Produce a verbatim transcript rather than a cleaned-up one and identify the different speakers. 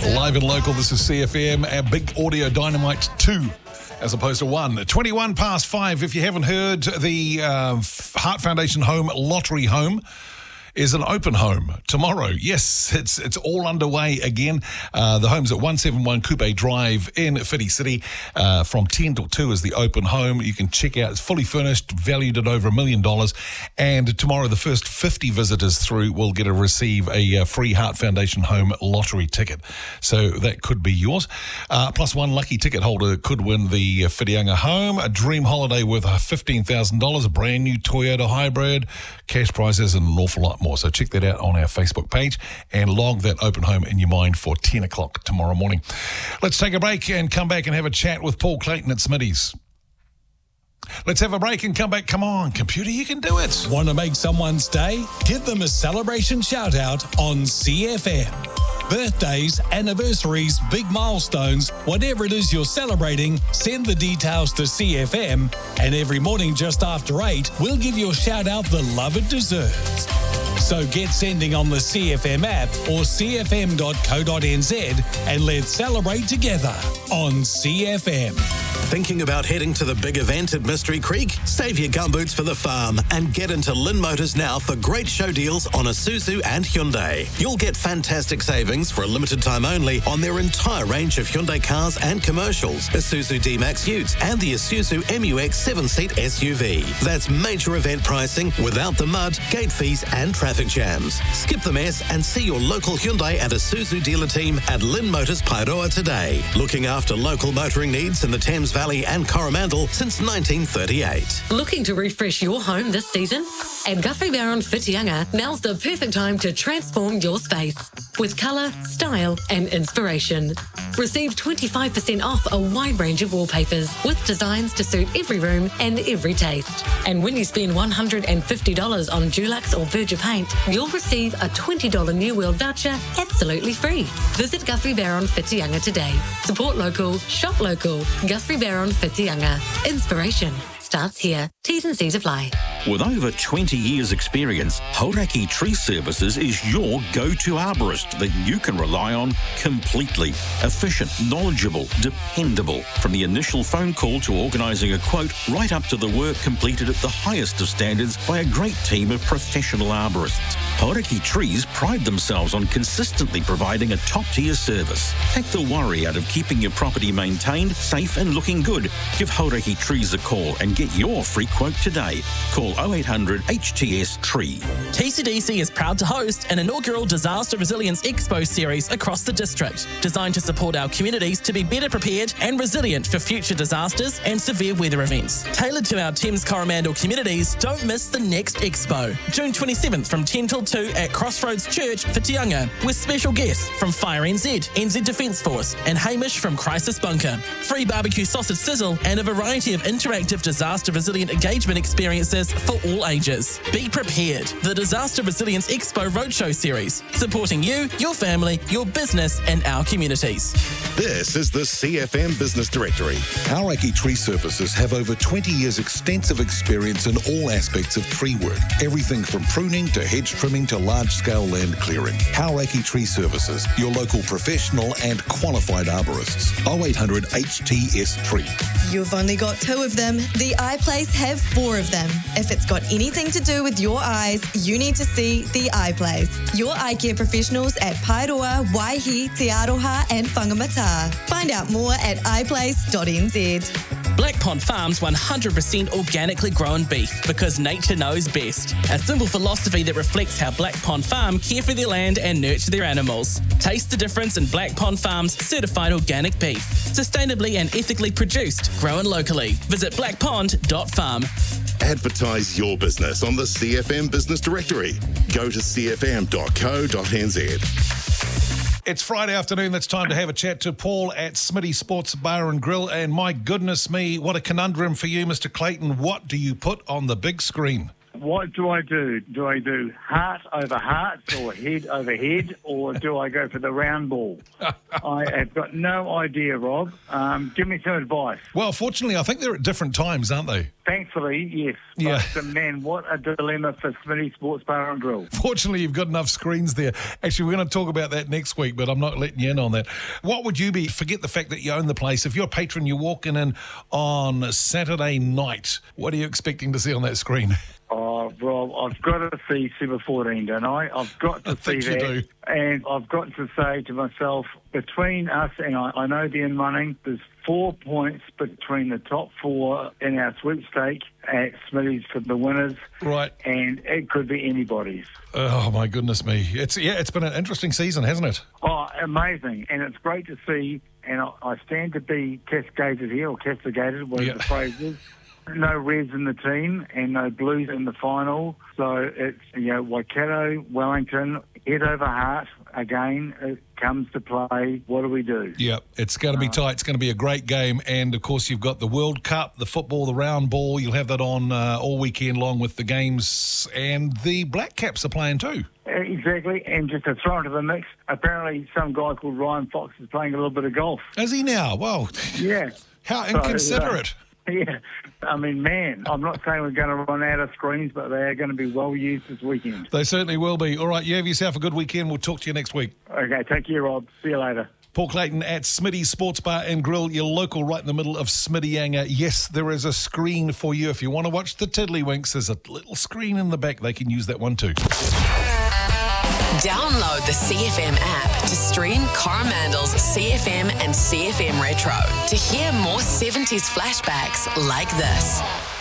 Speaker 1: Live and local, this is C F M, our Big Audio Dynamite two, as opposed to one. twenty-one past five, if you haven't heard, the uh, Heart Foundation Home Lottery Home is an open home tomorrow. Yes, it's it's all underway again. Uh, the home's at one seventy-one Coupe Drive in Whiti City. Uh, from ten till two is the open home. You can check out. It's fully furnished, valued at over a million dollars. And tomorrow, the first fifty visitors through will get to receive a uh, free Heart Foundation Home Lottery ticket. So that could be yours. Uh, plus one lucky ticket holder could win the uh, Whitianga home, a dream holiday worth fifteen thousand dollars, a brand new Toyota hybrid, cash prizes, and an awful lot more. So check that out on our Facebook page and log that open home in your mind for ten o'clock tomorrow morning. Let's take a break and come back and have a chat with Paul Clayton at Smitty's. Let's have a break and come back. Come on, computer, you can do it.
Speaker 2: Want to make someone's day? Give them a celebration shout out on C F M. Birthdays, anniversaries, big milestones, whatever it is you're celebrating, send the details to C F M, and every morning just after eight, we'll give your shout out the love it deserves. So get sending on the C F M app or c f m dot co dot n z and let's celebrate together on C F M.
Speaker 3: Thinking about heading to the big event at Mystery Creek? Save your gumboots for the farm and get into Lynn Motors now for great show deals on Isuzu and Hyundai. You'll get fantastic savings for a limited time only on their entire range of Hyundai cars and commercials, Isuzu D-Max Utes and the Isuzu M U X seven-seat S U V. That's major event pricing without the mud, gate fees and traffic jams. Skip the mess and see your local Hyundai and Isuzu dealer team at Lynn Motors Paeroa today. Looking after local motoring needs in the Thames Valley and Coromandel since nineteen thirty-eight.
Speaker 4: Looking to refresh your home this season? At Guthrie Barron Whitianga, now's the perfect time to transform your space with colour, style and inspiration. Receive twenty-five percent off a wide range of wallpapers with designs to suit every room and every taste. And when you spend one hundred fifty dollars on Dulux or Berger paint, you'll receive a twenty dollars New World voucher absolutely free. Visit Guthrie Barron Whitianga today. Support local, shop local. Guthrie Barron Whitianga. Inspiration starts here. T's and C's apply.
Speaker 5: With over twenty years experience, Hauraki Tree Services is your go-to arborist that you can rely on completely. Efficient, knowledgeable, dependable. From the initial phone call to organising a quote, right up to the work completed at the highest of standards by a great team of professional arborists. Hauraki Trees pride themselves on consistently providing a top-tier service. Take the worry out of keeping your property maintained, safe and looking good. Give Hauraki Trees a call and get your free quote today. Call oh eight hundred H T S Tree.
Speaker 6: T C D C is proud to host an inaugural Disaster Resilience Expo series across the district, designed to support our communities to be better prepared and resilient for future disasters and severe weather events. Tailored to our Thames Coromandel communities, don't miss the next expo, June twenty-seventh from ten till two at Crossroads Church, Whitianga, with special guests from Fire N Z, N Z Defence Force and Hamish from Crisis Bunker. Free barbecue sausage sizzle and a variety of interactive disaster resilient engagement experiences for all ages. Be prepared. The Disaster Resilience Expo Roadshow Series, supporting you, your family, your business and our communities.
Speaker 7: This is the C F M Business Directory. Hauraki Tree Services have over twenty years extensive experience in all aspects of tree work. Everything from pruning to hedge trimming to large-scale land clearing. Hauraki Tree Services, your local professional and qualified arborists. oh eight hundred H T S Tree.
Speaker 8: You've only got two of them. The iPlace have four of them. If it's got anything to do with your eyes, you need to see the iPlace. Your eye care professionals at Paeroa, Waihi, Te Aroha and Whangamata. Find out more at i place dot n z.
Speaker 6: Black Pond Farms one hundred percent organically grown beef because nature knows best. A simple philosophy that reflects how Black Pond Farm care for their land and nurture their animals. Taste the difference in Black Pond Farm's certified organic beef. Sustainably and ethically produced, grown locally. Visit black pond dot farm.
Speaker 7: Advertise your business on the C F M Business Directory. Go to c f m dot co dot n z.
Speaker 1: It's Friday afternoon. That's time to have a chat to Paul at Smitty Sports Bar and Grill. And my goodness me, what a conundrum for you, Mister Clayton. What do you put on the big screen?
Speaker 9: What do I do? Do I do heart over hearts or head over head, or do I go for the round ball? I have got no idea, Rob. Um, give me some advice.
Speaker 1: Well, fortunately, I think they're at different times, aren't they?
Speaker 9: Thankfully, yes.
Speaker 1: Yeah.
Speaker 9: But, uh, man, what a dilemma for Smitty Sports Bar and Grill.
Speaker 1: Fortunately, you've got enough screens there. Actually, we're going to talk about that next week, but I'm not letting you in on that. What would you be, forget the fact that you own the place, if you're a patron, you're walking in on Saturday night, what are you expecting to see on that screen?
Speaker 9: Oh, Rob, I've got to see Super fourteen, don't I? I've got to
Speaker 1: I
Speaker 9: see
Speaker 1: think you
Speaker 9: that.
Speaker 1: do.
Speaker 9: And I've got to say to myself, between us, and I, I know the in running, there's four points between the top four in our sweepstake at Smitty's for the winners.
Speaker 1: Right.
Speaker 9: And it could be anybody's.
Speaker 1: Oh, my goodness me. It's yeah, it's been an interesting season, hasn't it?
Speaker 9: Oh, amazing. And it's great to see, and I, I stand to be castigated here, or castigated, whatever
Speaker 1: Yeah.
Speaker 9: the phrase is. No Reds in the team and no Blues in the final. So it's, you know, Waikato, Wellington, head over heart. Again, it comes to play. What do we do?
Speaker 1: Yeah, it's going to be tight. It's going to be a great game. And, of course, you've got the World Cup, the football, the round ball. You'll have that on uh, all weekend long with the games. And the Black Caps are playing too.
Speaker 9: Exactly. And just to throw into the mix, apparently some guy called Ryan Fox is playing a little bit of golf.
Speaker 1: Is he now? Well,
Speaker 9: Yeah.
Speaker 1: how
Speaker 9: So, uh,
Speaker 1: inconsiderate.
Speaker 9: Yeah, I mean, man, I'm not saying we're going to run out of screens, but they are going to be well used this weekend.
Speaker 1: They certainly will be. All right, you have yourself a good weekend. We'll talk to you next week.
Speaker 9: Okay, take care, Rob. See you later.
Speaker 1: Paul Clayton at Smitty's Sports Bar and Grill, your local right in the middle of Smittyanga. Yes, there is a screen for you. If you want to watch the Tiddlywinks, there's a little screen in the back. They can use that one too.
Speaker 10: Download the C F M app to stream Coromandel's C F M and C F M Retro to hear more seventies flashbacks like this.